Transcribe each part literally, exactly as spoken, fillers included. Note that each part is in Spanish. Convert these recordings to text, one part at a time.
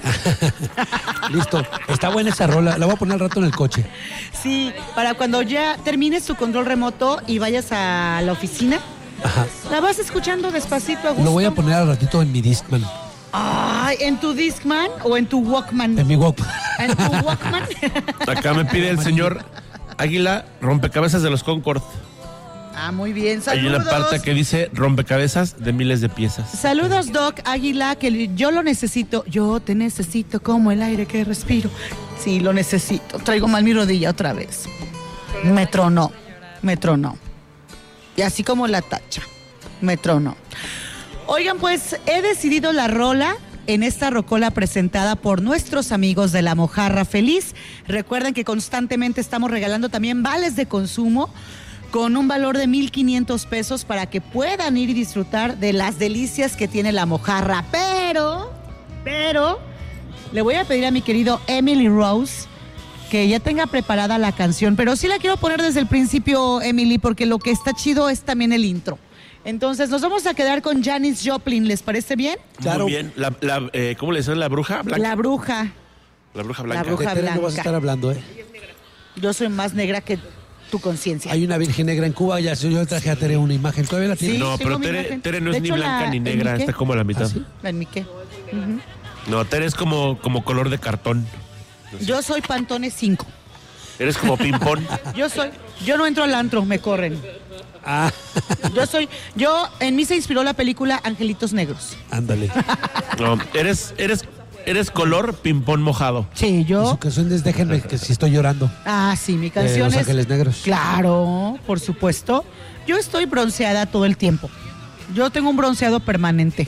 Listo. Está buena esa rola. La voy a poner al rato en el coche. Sí, para cuando ya termines tu control remoto y vayas a la oficina, Ajá. la vas escuchando despacito a gusto. Lo voy a poner al ratito en mi Discman. Ay, ¿en tu Discman o en tu Walkman? En mi Walkman. ¿En tu Walkman? Acá me pide el señor Águila rompecabezas de los Concord. Ah, muy bien. Hay Saludos. una parte que dice rompecabezas de miles de piezas. Saludos, Doc Águila, que yo lo necesito. Yo te necesito como el aire que respiro. Sí, lo necesito. Traigo mal mi rodilla otra vez. Me tronó, me tronó. Y así como la tacha, me tronó. Oigan, pues he decidido la rola en esta rocola presentada por nuestros amigos de La Mojarra Feliz. Recuerden que constantemente estamos regalando también vales de consumo con un valor de mil quinientos pesos para que puedan ir y disfrutar de las delicias que tiene La Mojarra. Pero, pero, le voy a pedir a mi querido Emily Rose que ya tenga preparada la canción, pero sí la quiero poner desde el principio, Emily, porque lo que está chido es también el intro. Entonces, nos vamos a quedar con Janis Joplin, ¿les parece bien? Claro. Muy bien. La, la, eh, ¿Cómo le dicen? ¿La bruja blanca? La bruja. La bruja blanca. La bruja De Tere no vas a blanca. estar hablando, ¿eh? Yo soy más negra que tu conciencia. Hay una virgen negra en Cuba. Ya yo traje a Tere una imagen. ¿Todavía la tiene? Sí, No, tengo pero mi Tere, imagen. Tere no De es ni hecho, blanca la- ni ¿en negra, mi qué? está como a la mitad. ¿Ah, sí? ¿En mi qué? Ujú. No, Tere es como, como color de cartón. Yo soy Pantone cinco. Eres como ping-pong. Yo soy, yo no entro al antro, me corren. Ah, Yo soy, yo, en mí se inspiró la película Angelitos Negros. ándale. No, eres, eres, eres color ping-pong mojado. Sí, Y yo. su canción es Déjenme que si estoy llorando. Ah, sí, mi De canción Los es. Ángeles Negros. Claro, por supuesto. Yo estoy bronceada todo el tiempo. Yo tengo un bronceado permanente.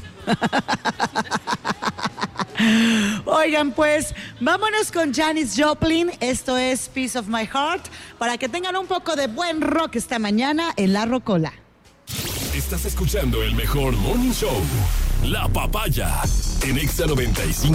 Oigan, pues, vámonos con Janis Joplin. Esto es Piece of My Heart. Para que tengan un poco de buen rock esta mañana en La Rocola. Estás escuchando el mejor morning show, La Papaya, en Exa noventa y cinco.